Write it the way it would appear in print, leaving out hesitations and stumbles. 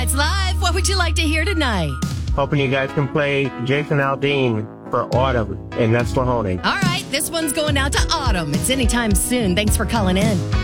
Nights Live. What would you like to hear tonight? Hoping you guys can play Jason Aldean for Autumn, and that's Mahoney. All right, this one's going out to Autumn. It's anytime soon. Thanks for calling in.